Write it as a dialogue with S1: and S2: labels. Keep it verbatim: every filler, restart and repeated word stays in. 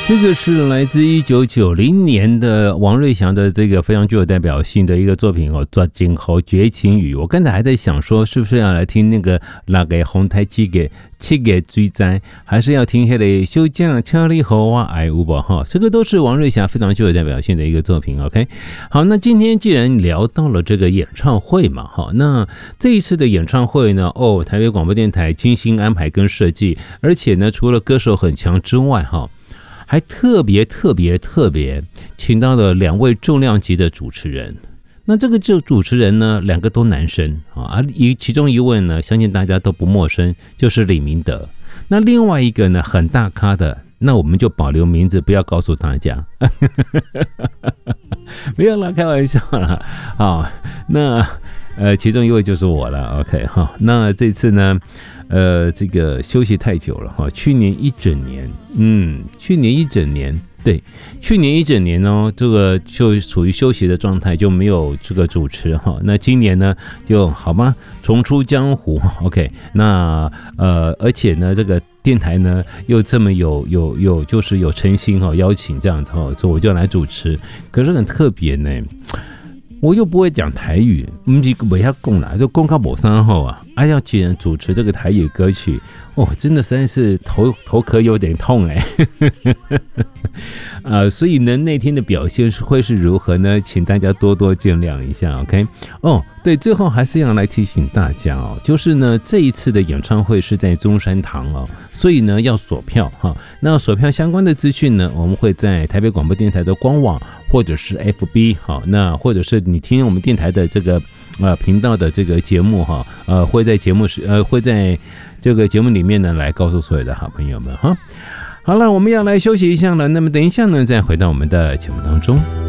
S1: 这个是来自一九九零年的王瑞祥的这个非常具有代表性的一个作品哦，《抓紧后绝情雨》。我刚才还在想说，是不是要来听那个那个红台七个七个追灾，还是要听那个休假千里后啊爱无吧哈？这个都是王瑞祥非常具有代表性的一个作品。OK， 好，那今天既然聊到了这个演唱会嘛，哈，那这一次的演唱会呢，哦，台北广播电台精心安排跟设计，而且呢，除了歌手很强之外，哈。还特别特别特别请到了两位重量级的主持人。那这个就主持人呢，两个都男生啊，一其中一位呢，相信大家都不陌生，就是李明德。那另外一个呢，很大咖的，那我们就保留名字，不要告诉大家。没有啦，开玩笑啦。好，那呃，其中一位就是我了。OK 哈，那这次呢？呃，这个休息太久了哈，去年一整年，嗯，去年一整年，对，去年一整年哦，这个就处于休息的状态，就没有这个主持哈。那今年呢，就好吧，重出江湖 ，OK， 那呃，而且呢，这个电台呢又这么有有有，就是有诚心哈，邀请这样子哈，所以我就来主持，可是很特别呢。我又不会讲台语，不是不要讲啦，就讲到某三号啊，哎要既然主持这个台语歌曲，哦，真的实在是头头壳有点痛哎，啊，所以呢那天的表现会是如何呢？请大家多多见谅一下 ，OK？ 哦，对，最后还是要来提醒大家哦，就是呢这一次的演唱会是在中山堂哦，所以呢要锁票哈。那锁票相关的资讯呢，我们会在台北广播电台的官网或者是 F B 好，那或者是你听我们电台的这个呃频道的这个节目哈，呃会在节目时呃会在这个节目里面呢来告诉所有的好朋友们哈。好了，我们要来休息一下了，那么等一下呢再回到我们的节目当中。